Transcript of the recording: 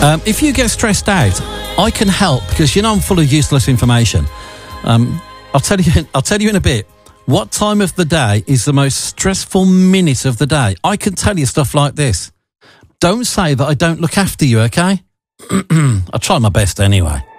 If you get stressed out, I can help because you know I'm full of useless information. I'll tell you in a bit. What time of the day is the most stressful minute of the day? I can tell you stuff like this. Don't say that I don't look after you, okay? I'll try my best anyway.